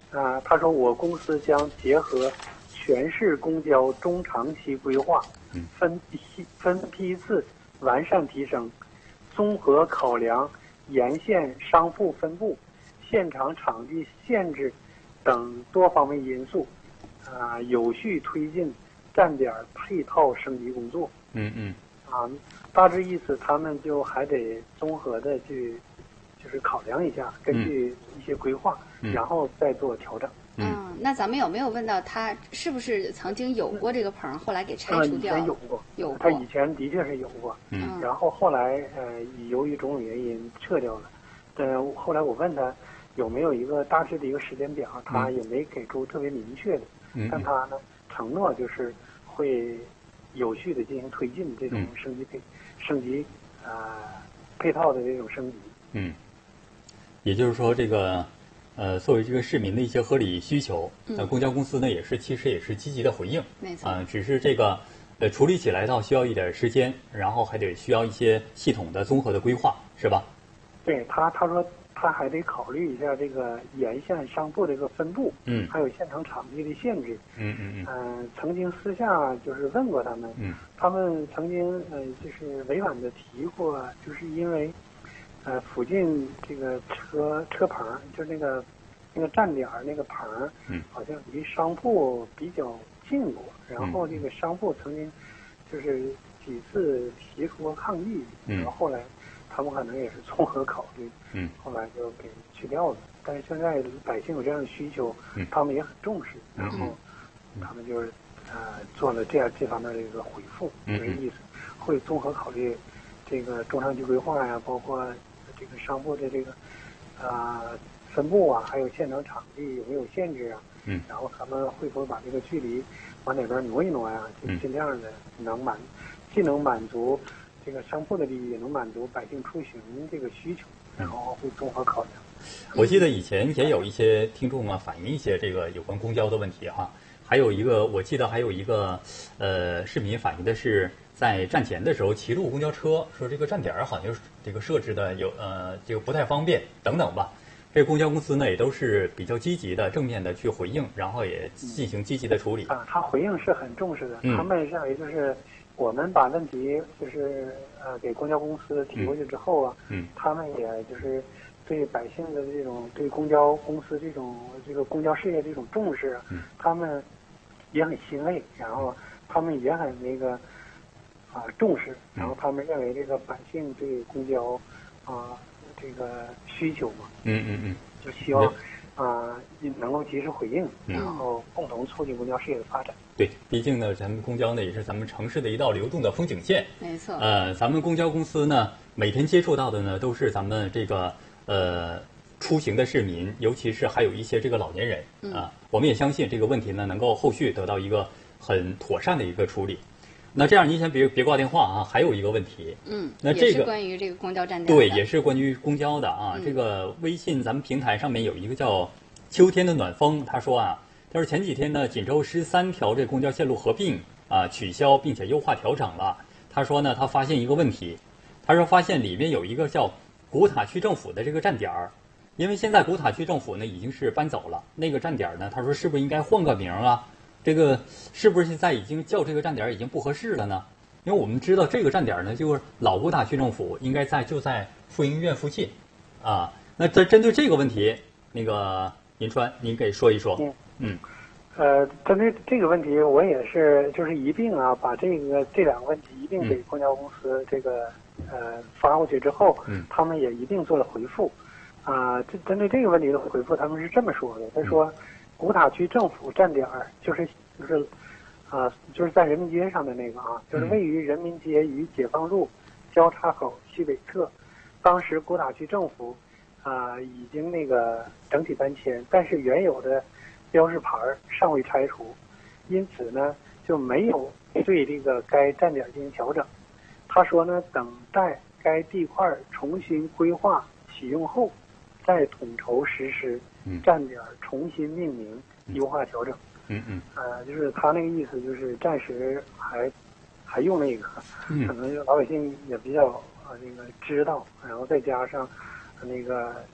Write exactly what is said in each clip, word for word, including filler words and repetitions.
啊，他说我公司将结合全市公交中长期规划，分批分批次完善提升，综合考量沿线商铺分布、现场场地限制等多方面因素，啊，有序推进站点配套升级工作。 嗯嗯。 啊，大致意思，他们就还得综合的去，就是考量一下，根据一些规划， 嗯、 然后再做调整。 嗯，那咱们有没有问到他是不是曾经有过这个棚，后来给拆除掉了？ 以前有过， 有过。 他以前的确是有过， 嗯， 然后后来呃，由于种种原因撤掉了。呃，后来我问他有没有一个大致的一个时间表，他也没给出特别明确的， 嗯、 但他呢承诺就是会有序的进行推进这种升级配、嗯、升级啊、呃、配套的这种升级。 嗯，也就是说这个呃作为这个市民的一些合理需求，那、嗯、公交公司呢也是其实也是积极的回应。 没错。 啊、呃，只是这个呃处理起来倒需要一点时间，然后还得需要一些系统的综合的规划，是吧？ 对他他说他还得考虑一下这个沿线商铺的一个分布， 嗯， 还有现场场地的限制。 嗯嗯嗯。 嗯、呃，曾经私下就是问过他们， 嗯， 他们曾经呃就是委婉的提过，就是因为呃附近这个车车棚，就是那个那个站点那个棚， 嗯， 好像离商铺比较近过，然后这个商铺曾经就是几次提出过抗议， 嗯， 然后后来他们可能也是综合考虑， 嗯， 后来就给去掉了。但是现在百姓有这样的需求， 嗯， 他们也很重视，然后他们就是呃做了这样这方面的一个回复， 嗯， 就是意思会综合考虑这个中长期规划呀，包括这个商铺的这个啊、呃、分布啊，还有现场场地有没有限制啊， 嗯， 然后他们会不会把这个距离往哪边挪一挪呀，就尽量的能满，既能满足这个商铺的利益，也能满足百姓出行这个需求，然后会综合考量。 我记得以前也有一些听众啊反映一些这个有关公交的问题哈，还有一个我记得还有一个呃市民反映的是在站前的时候骑路公交车，说这个站点好像这个设置的有呃这个不太方便等等吧。这公交公司呢也都是比较积极的正面的去回应，然后也进行积极的处理。 啊，他回应是很重视的， 嗯、 他们认为就是我们把问题就是呃给公交公司提过去之后啊， 嗯， 他们也就是对百姓的这种对公交公司这种这个公交事业这种重视， 嗯， 他们也很欣慰，然后他们也很那个啊重视，然后他们认为这个百姓对公交啊这个需求嘛， 嗯嗯嗯， 就希望啊、呃、能够及时回应， 嗯、 然后共同促进公交事业的发展。 对，毕竟呢，咱们公交呢也是咱们城市的一道流动的风景线。 没错。 呃，咱们公交公司呢，每天接触到的呢都是咱们这个呃出行的市民，尤其是还有一些这个老年人啊、呃。我们也相信这个问题呢能够后续得到一个很妥善的一个处理。那这样您先别别挂电话啊，还有一个问题。 嗯， 那这个也是关于这个公交站点。 对，也是关于公交的啊。嗯、这个微信咱们平台上面有一个叫秋天的暖风，他说啊。他说前几天呢，锦州十三条这公交线路合并啊取消，并且优化调整了。他说呢，他发现一个问题，他说发现里面有一个叫古塔区政府的这个站点儿，因为现在古塔区政府呢已经是搬走了，那个站点呢，他说是不是应该换个名啊？这个是不是现在已经叫这个站点已经不合适了呢？因为我们知道这个站点呢就是老古塔区政府应该在就在妇婴医院附近啊。那针针对这个问题，那个银川您给说一说。 嗯嗯， 呃，针对这个问题，我也是就是一并啊，把这个这两个问题一并给公交公司这个、嗯、呃发过去之后， 嗯，他们也一并做了回复。啊、呃，这针对这个问题的回复，他们是这么说的：他说，嗯、古塔区政府站点就是就是啊、呃，就是在人民街上的那个啊，就是位于人民街与解放路交叉口西北侧。当时古塔区政府啊、呃、已经那个整体搬迁，但是原有的标识牌尚未拆除，因此呢就没有对这个该站点进行调整。他说呢，等待该地块重新规划启用后，再统筹实施站点重新命名、嗯、优化调整。 嗯嗯。 呃，就是他那个意思，就是暂时还还用那个， 嗯、 可能老百姓也比较呃那个知道，然后再加上那个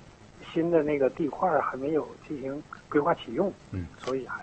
新的那个地块还没有进行规划启用， 嗯， 所以还